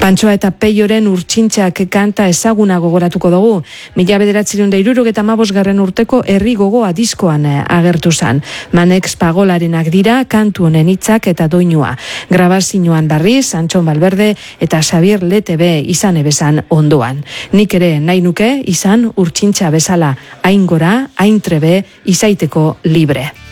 Pantsoa eta Peioren Urtsintxak kanta ezaguna gogoratuko dugu. 1975 urteko herri gogoa diskoan agertu zan. Manex Pagolarenak dira kantu honen hitzak eta doinua. Grabazioan berriz, Antxon Valverde eta Xabier Letebe izan ebezan ondoan. Nik ere nahi nuke izan Urtsintxa bezala, hain gora, hain trebe, izaiteko libre.